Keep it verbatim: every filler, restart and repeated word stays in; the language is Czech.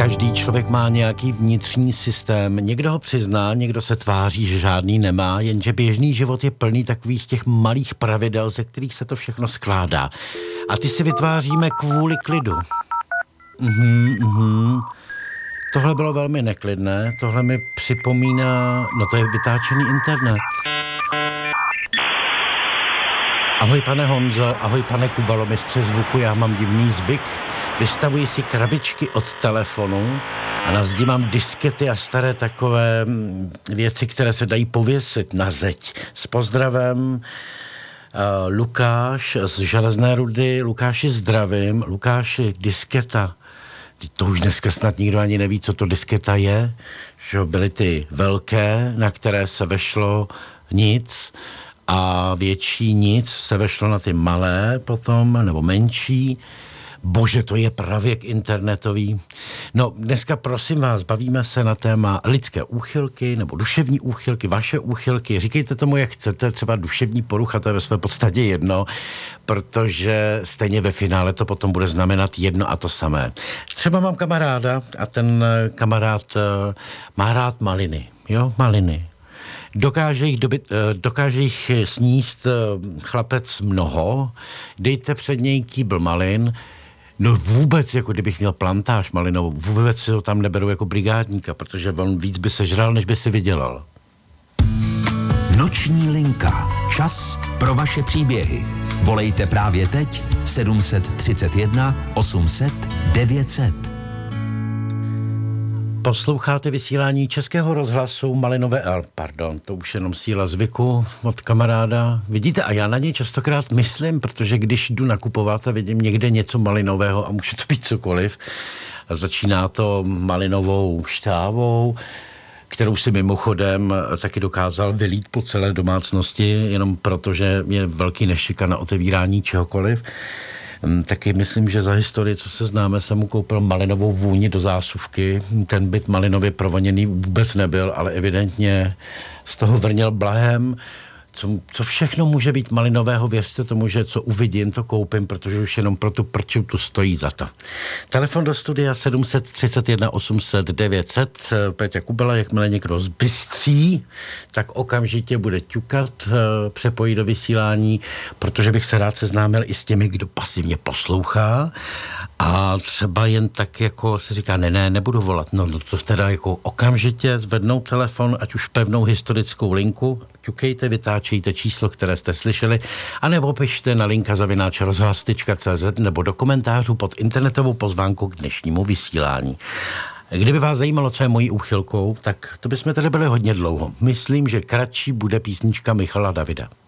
Každý člověk má nějaký vnitřní systém. Někdo ho přizná, někdo se tváří, že žádný nemá, jenže běžný život je plný takových těch malých pravidel, ze kterých se to všechno skládá. A ty si vytváříme kvůli klidu. Mhm, mhm. Tohle bylo velmi neklidné, tohle mi připomíná, no to je vytáčený internet. Ahoj pane Honzo, ahoj pane Kubalo, mistře zvuku, já mám divný zvyk. Vystavuji si krabičky od telefonu a na zdi mám diskety a staré takové věci, které se dají pověsit na zeď. S pozdravem uh, Lukáš z Železné Rudy. Lukáši zdravím. Lukáši, disketa. To už dneska snad nikdo ani neví, co to disketa je. Že byly ty velké, na které se vešlo nic, a větší nic se vešlo na ty malé potom, nebo menší. Bože, to je pravěk internetový. No, dneska prosím vás, bavíme se na téma lidské úchylky, nebo duševní úchylky, vaše úchylky. Říkejte tomu, jak chcete, třeba duševní porucha, to je ve své podstatě jedno, protože stejně ve finále to potom bude znamenat jedno a to samé. Třeba mám kamaráda a ten kamarád uh, má rád maliny, jo, maliny. Dokáže jich, dobyt, dokáže jich sníst chlapec mnoho, dejte před něj kýbl malin, no vůbec, jako kdybych měl plantáž malinovou, vůbec si ho tam neberu jako brigádníka, protože on víc by sežral, než by si vydělal. Noční linka. Čas pro vaše příběhy. Volejte právě teď sedm set třicet jedna osm set devět set. Posloucháte vysílání Českého rozhlasu Malinové, pardon, to už jenom síla zvyku od kamaráda. Vidíte, a já na něj častokrát myslím, protože když jdu nakupovat a vidím někde něco malinového, a může to být cokoliv, a začíná to malinovou štávou, kterou si mimochodem taky dokázal vylít po celé domácnosti, jenom protože je velký nešika na otevírání čehokoliv. Taky myslím, že za historii, co se známe, jsem mu koupil malinovou vůni do zásuvky. Ten byt malinově provoněný vůbec nebyl, ale evidentně z toho vrněl blahem. Co, co všechno může být malinového, věřte tomu, že co uvidím, to koupím, protože už jenom pro tu prču tu stojí za to. Telefon do studia sedm set třicet jedna osm set devět set. Péťa Kubela, jakmile někdo zbystří, tak okamžitě bude ťukat, přepojí do vysílání, protože bych se rád seznámil i s těmi, kdo pasivně poslouchá. A třeba jen tak jako se říká, ne, ne, nebudu volat. No, no to teda jako okamžitě zvednout telefon, ať už pevnou historickou linku, ťukejte, vytáčejte číslo, které jste slyšeli, anebo pište na linka zavináč rozhlas tečka cé zet nebo do komentářů pod internetovou pozvánku k dnešnímu vysílání. Kdyby vás zajímalo, co je mojí úchylkou, tak to bychom tady byli hodně dlouho. Myslím, že kratší bude písnička Michala Davida.